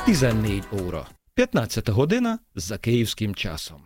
14 óra. 15 година за київським часом.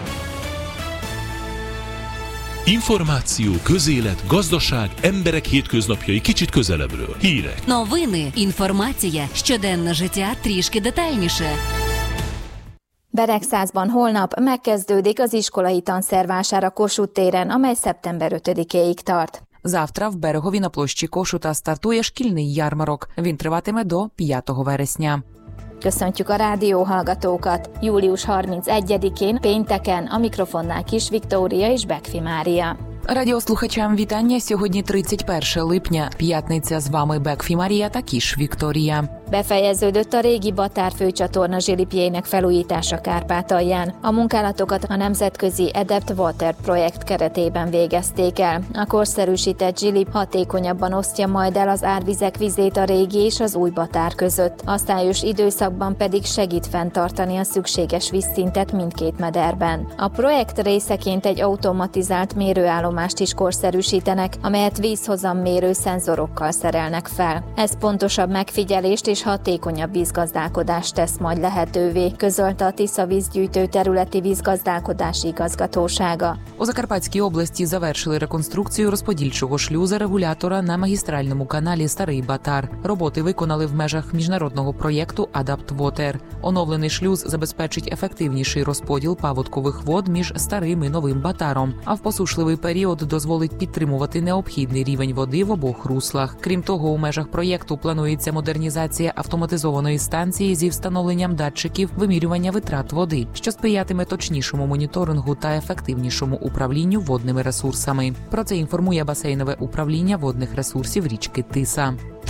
Információ, közélet, gazdaság, emberek hétköznapjai kicsit közelebbről. Hírek. Новини, інформація, щоденне життя трішки детальніше. Beregszázban holnap megkezdődik az iskolai tanszervásár a Kossuth téren, amely szeptember 5-éig tart. Завтра в Берегові на площі Кошута стартує шкільний ярмарок. Він триватиме до 5 вересня. Köszöntjük a rádióhallgatókat! Július 31-én, pénteken a mikrofonnál Kis Viktória és Bekfi Mária. Радіослухачам вітання. Сьогодні 31 липня. П'ятниця. З вами Бекфі Марія та Кіш Вікторія. Befejeződött a régi Batár főcsatorna zsilipjének felújítása Kárpátalján. A munkálatokat a nemzetközi Adapt Water projekt keretében végezték el. A korszerűsített zsilip hatékonyabban osztja majd el az árvizek vizét a régi és az új Batár között. A szájos időszakban pedig segít fenntartani a szükséges vízszintet mindkét mederben. A projekt részeként egy automatizált mérőállomást is korszerűsítenek, amelyet vízhozammérő szenzorokkal szerelnek fel. Ez pontosabb megfigyelést és hatékonyabb vízgazdálkodást tesz majd lehetővé, közölte a Tisza vízgyűjtő területi vízgazdálkodási igazgatósága. У Закарпатській області завершили реконструкцію розподільчого шлюза регулятора на магістральному каналі Старий Батар. Роботи виконали в межах міжнародного проєкту Adapt Water. Оновлений шлюз забезпечить ефективніший розподіл паводкових вод між Старим і Новим Батаром, а в посушливий період дозволить підтримувати необхідний рівень води в обох руслах. Крім того, у межах проєкту планується модернізація автоматизованої станції зі встановленням датчиків вимірювання витрат води, що сприятиме точнішому моніторингу та ефективнішому управлінню водними ресурсами. Про це інформує басейнове управління водних ресурсів річки Тиса.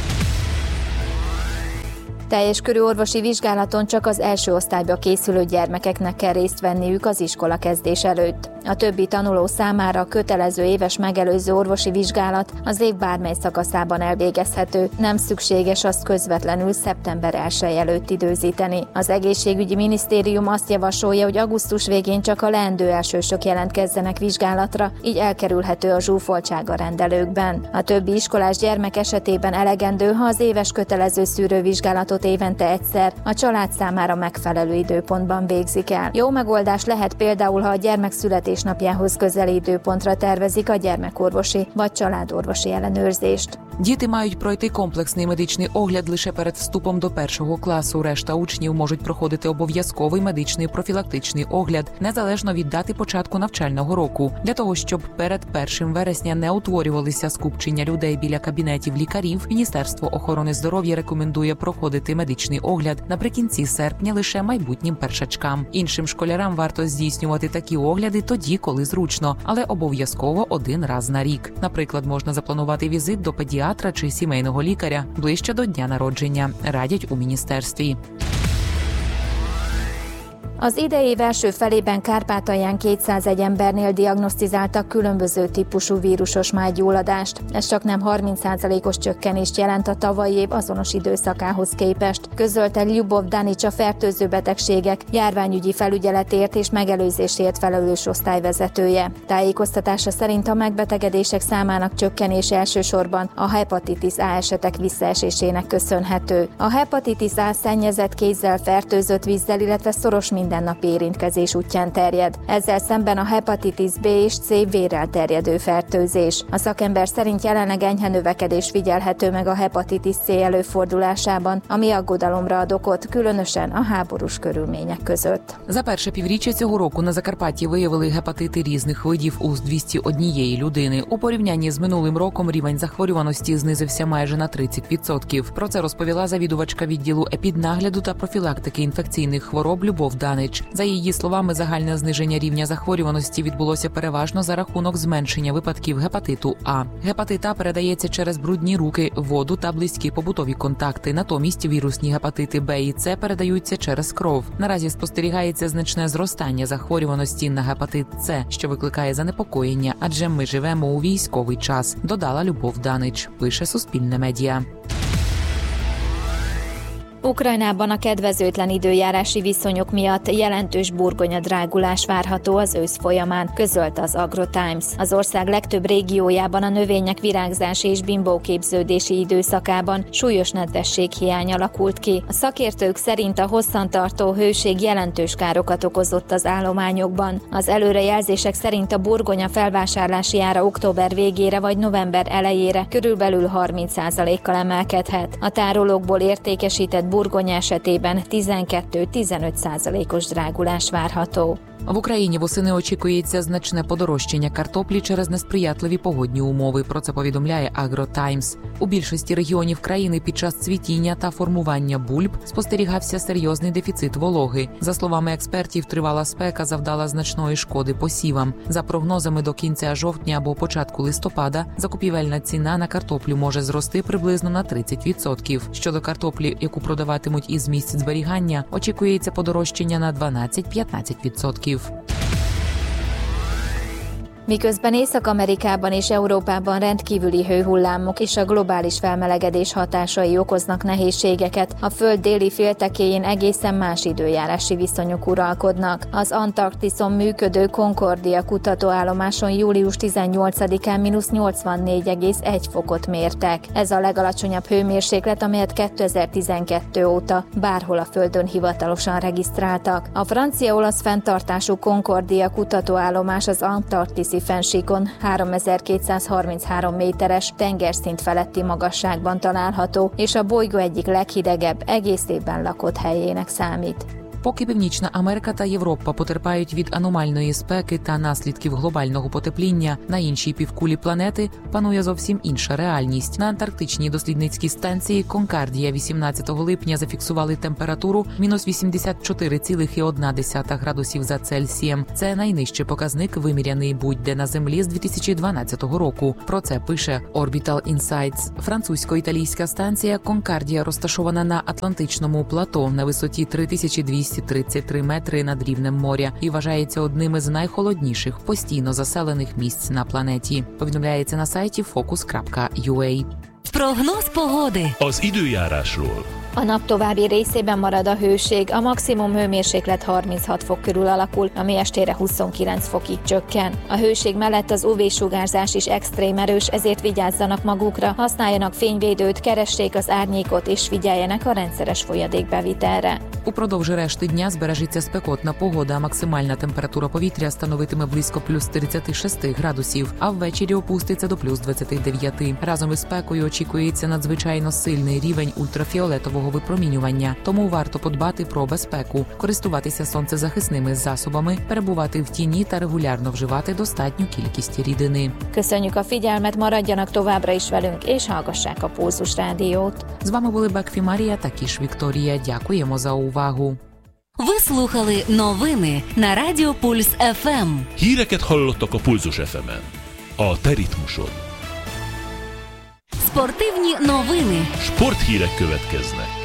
Teljes körű orvosi vizsgálaton csak az első osztályba készülő gyermekeknek kell részt venniük az iskola kezdés előtt. A többi tanuló számára a kötelező éves megelőző orvosi vizsgálat az év bármely szakaszában elvégezhető, nem szükséges azt közvetlenül szeptember 1 előtt időzíteni. Az egészségügyi minisztérium azt javasolja, hogy augusztus végén csak a leendő elsősök jelentkezzenek vizsgálatra, így elkerülhető a zsúfoltság a rendelőkben. A többi iskolás gyermek esetében elegendő, ha az éves kötelező szűrővizsgálatot évente egyszer a család számára megfelelő időpontban végzik el. Jó megoldás lehet például, ha a gyermek születésnapjához közeli időpontra tervezik a gyermekorvosi vagy családorvosi ellenőrzést. Діти мають пройти комплексний медичний огляд лише перед вступом до першого класу. Решта учнів можуть проходити обов'язковий медичний профілактичний огляд, незалежно від дати початку навчального року. Для того, щоб перед 1 вересня не утворювалися скупчення людей біля кабінетів лікарів, Міністерство охорони здоров'я рекомендує проходити медичний огляд наприкінці серпня лише майбутнім першачкам. Іншим школярам варто здійснювати такі огляди тоді, коли зручно, але обов'язково один раз на рік. Наприклад, можна запланувати візит до педіатра чи сімейного лікаря ближче до дня народження, радять у міністерстві. Az idei év első felében Kárpátalján 201 embernél diagnosztizáltak különböző típusú vírusos májgyulladást. Ez csaknem 30%-os csökkenést jelent a tavalyi év azonos időszakához képest, közölte Ljubov Danics, a fertőző betegségek járványügyi felügyeletért és megelőzésért felelős osztályvezetője. Tájékoztatása szerint a megbetegedések számának csökkenése elsősorban a hepatitis A esetek visszaesésének köszönhető. A hepatitis A szennyezett kézzel, fertőzött vízzel, illetve szoros mindennapi érintkezés útján terjed. Ezzel szemben a hepatitis B és C vérrel terjedő fertőzés. A szakember szerint jelenleg enyhe növekedés figyelhető meg a hepatitis C előfordulásában, ami aggodalomra ad okot, különösen a háborús körülmények között. За перше півріччя цього року на Закарпатті виявили гепатити різних видів у 201 людини. У порівнянні з минулим роком рівень захворюваності знизився майже на 30%. Про це розповіла завідувачка відділу епіднагляду та профілактики інфекційних хвороб Любов Данич. За її словами, загальне зниження рівня захворюваності відбулося переважно за рахунок зменшення випадків гепатиту А. Гепатит А передається через брудні руки, воду та близькі побутові контакти. Натомість вірусні гепатити Б і С передаються через кров. Наразі спостерігається значне зростання захворюваності на гепатит С, що викликає занепокоєння, адже ми живемо у військовий час, додала Любов Данич, пише Суспільне медіа. Ukrajnában a kedvezőtlen időjárási viszonyok miatt jelentős burgonyadrágulás várható az ősz folyamán, közölte az AgroTimes. Az ország legtöbb régiójában a növények virágzási és bimbóképződési időszakában súlyos nedvességhiány alakult ki. A szakértők szerint a hosszantartó hőség jelentős károkat okozott az állományokban. Az előrejelzések szerint a burgonya felvásárlási ára október végére vagy november elejére körülbelül 30%-kal emelkedhet. A tárolókból értékesített burgonya esetében 12-15%-os drágulás várható. В Україні восени очікується значне подорожчання картоплі через несприятливі погодні умови. Про це повідомляє AgroTimes. У більшості регіонів країни під час цвітіння та формування бульб спостерігався серйозний дефіцит вологи. За словами експертів, тривала спека завдала значної шкоди посівам. За прогнозами, до кінця жовтня або початку листопада закупівельна ціна на картоплю може зрости приблизно на 30%. Щодо картоплі, яку продаватимуть із місць зберігання, очікується подорожчання на 12-15%. Miközben Észak-Amerikában és Európában rendkívüli hőhullámok és a globális felmelegedés hatásai okoznak nehézségeket, a Föld déli féltekéjén egészen más időjárási viszonyok uralkodnak. Az Antarktiszon működő Concordia kutatóállomáson július 18-án -84,1 fokot mértek. Ez a legalacsonyabb hőmérséklet, amelyet 2012 óta bárhol a Földön hivatalosan regisztráltak. A francia-olasz fenntartású Concordia kutatóállomás az Antarktiszi fennsíkon 3233 méteres tengerszint feletti magasságban található, és a bolygó egyik leghidegebb, egész évben lakott helyének számít. Поки Північна Америка та Європа потерпають від аномальної спеки та наслідків глобального потепління, на іншій півкулі планети панує зовсім інша реальність. На антарктичній дослідницькій станції Конкардія 18 липня зафіксували температуру -84,1 градусів за Цельсієм. Це найнижчий показник, виміряний будь-де на Землі з 2012 року. Про це пише Orbital Insights. Французько-італійська станція Конкардія розташована на Атлантичному плато на висоті 3233 метри над рівнем моря і вважається одним із найхолодніших постійно заселених місць на планеті. Повідомляється на сайті focus.ua. Прогноз погоди. Az időjárásról. A nap további részében marad a hőség, a maximum hőmérséklet 36 fok körül alakul, ami estére 29 fokig csökken. A hőség mellett az UV-sugárzás is extrém erős, ezért vigyázzanak magukra, használjanak fényvédőt, keressék az árnyékot és figyeljenek a rendszeres folyadékbevitelre. Упродовж решти дня збережеться спекотна погода, максимальна температура повітря становитиме близько плюс 36 градусів, а ввечері опуститься до плюс 29. Разом із спекою очікується надзвичайно сильний рівень ультрафіолетового випромінювання, тому варто подбати про безпеку, користуватися сонцезахисними засобами, перебувати в тіні та регулярно вживати достатню кількість рідини. Köszönjük a figyelmet, maradjanak továbbra is velünk, és hallgassák a Pulzus Rádiót. З вами були Бекфі Марія та Кіш Вікторія. Дякуємо за увагу. Ви слухали новини на Радіо Пульс ФМ. Híreket hallottak a Pulzus FM-en. A te ritmusod. Спортивні новини. Sporthírek következnek.